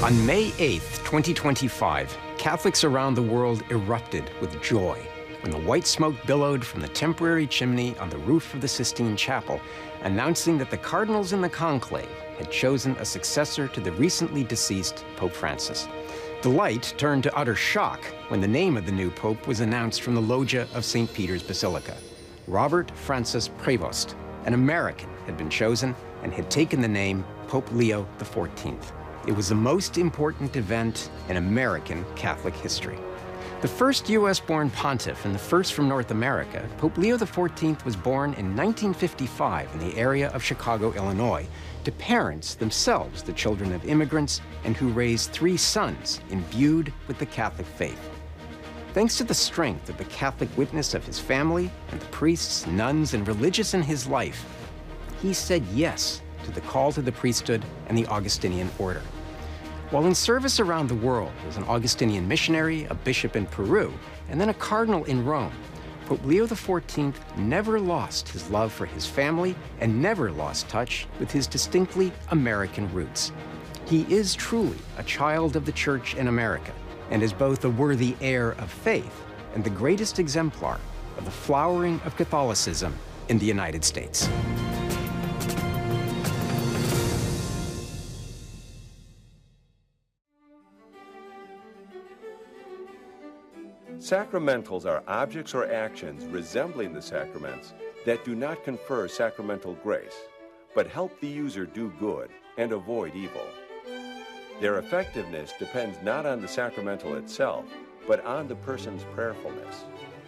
On May 8th, 2025, Catholics around the world erupted with joy when the white smoke billowed from the temporary chimney on the roof of the Sistine Chapel, announcing that the cardinals in the conclave had chosen a successor to the recently deceased Pope Francis. The light turned to utter shock when the name of the new pope was announced from the loggia of St. Peter's Basilica. Robert Francis Prevost, an American, had been chosen and had taken the name Pope Leo XIV. It was the most important event in American Catholic history. The first U.S.-born pontiff and the first from North America, Pope Leo XIV was born in 1955 in the area of Chicago, Illinois, to parents themselves the children of immigrants and who raised 3 sons imbued with the Catholic faith. Thanks to the strength of the Catholic witness of his family and the priests, nuns, and religious in his life, he said yes to the call to the priesthood and the Augustinian order. While in service around the world as an Augustinian missionary, a bishop in Peru, and then a cardinal in Rome, Pope Leo XIV never lost his love for his family and never lost touch with his distinctly American roots. He is truly a child of the Church in America and is both a worthy heir of faith and the greatest exemplar of the flowering of Catholicism in the United States. Sacramentals are objects or actions resembling the sacraments that do not confer sacramental grace, but help the user do good and avoid evil. Their effectiveness depends not on the sacramental itself, but on the person's prayerfulness.